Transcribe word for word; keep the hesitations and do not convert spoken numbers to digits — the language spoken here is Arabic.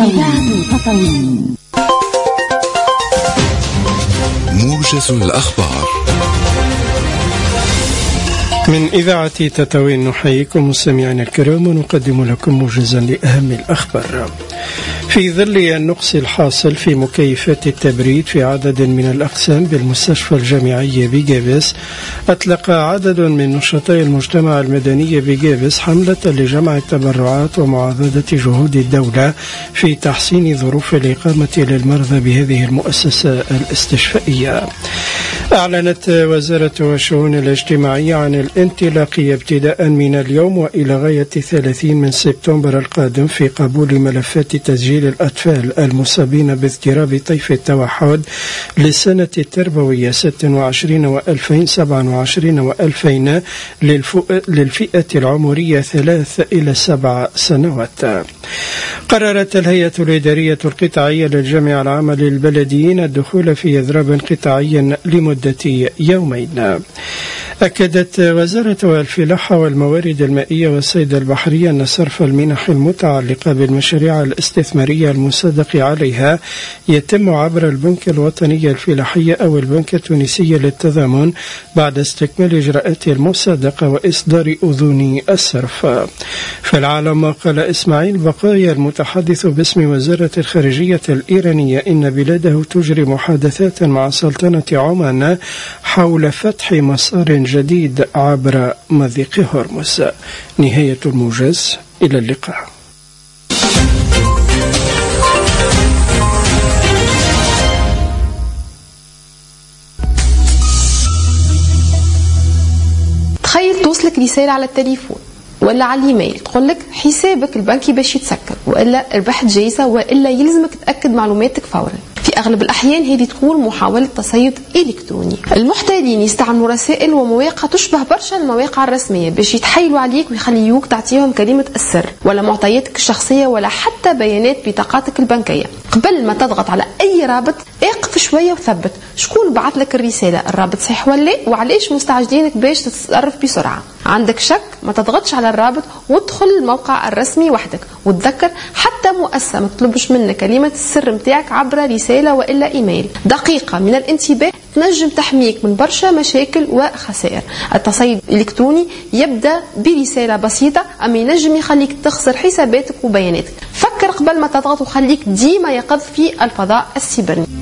تطاوين. موجز الأخبار من إذاعة تطاوين. نحييكم مستمعينا الكرام ونقدم لكم موجزا لأهم الأخبار. في ظل النقص الحاصل في مكيفات التبريد في عدد من الأقسام بالمستشفى الجامعي بجابس، أطلق عدد من نشطاء المجتمع المدني بجابس حملة لجمع التبرعات ومعاضدة جهود الدولة في تحسين ظروف الإقامة للمرضى بهذه المؤسسة الاستشفائية. أعلنت وزارة الشؤون الاجتماعية عن الانطلاقية ابتداء من اليوم وإلى غاية ثلاثين من سبتمبر القادم في قبول ملفات تسجيل الأطفال المصابين باضطراب طيف التوحد للسنة التربوية ستة وعشرين وألفين سبعة وعشرين وألفين للفئة العمرية ثلاث إلى سبع سنوات. قررت الهيئة الإدارية القطاعية للجامعة العامة للبلديين الدخول في إضراب قطاعي لمدة يومين. أكدت وزارة الفلاحة والموارد المائية والصيد البحري أن صرف المنح المتعلقة بالمشاريع الاستثمارية المصدق عليها يتم عبر البنك الوطني الفلاحي أو البنك التونسي للتضامن بعد استكمال إجراءات المصادقة وإصدار أذون الصرف. في العالم، قال إسماعيل بقايا المتحدث باسم وزارة الخارجية الإيرانية إن بلاده تجري محادثات مع سلطنة عمان حول فتح مسار جديد عبر مضيق هرمز. نهاية الموجز، إلى اللقاء. تخيل توصلك رسالة على التليفون ولا على الايميل تقول لك حسابك البنكي باش يتسكر، والا ربحت جايزة، والا يلزمك تأكد معلوماتك فورا. في أغلب الأحيان هذه تكون محاولة تصيد إلكتروني. المحتالين يستعملوا رسائل ومواقع تشبه برشا المواقع الرسمية باش يتحايلوا عليك ويخليوك تعطيهم كلمة السر ولا معطياتك الشخصية ولا حتى بيانات بطاقاتك البنكية. قبل ما تضغط على أي رابط اقف شوية وثبت شكون بعث لك الرسالة، الرابط صحيح ولا وعليش مستعجلينك باش تتصرف بسرعة. عندك شك ما تضغطش على الرابط وادخل الموقع الرسمي وحدك. وتذكر حتى مؤسسة ما تطلبش منك كلمة السر متاعك عبر رسالة وإلا إيميل. دقيقة من الانتباه تنجم تحميك من برشا مشاكل وخسائر. التصيد الإلكتروني يبدأ برسالة بسيطة أما ينجم يخليك تخسر حساباتك وبياناتك. فكر قبل ما تضغط وخليك ديما يقظ في الفضاء السيبراني.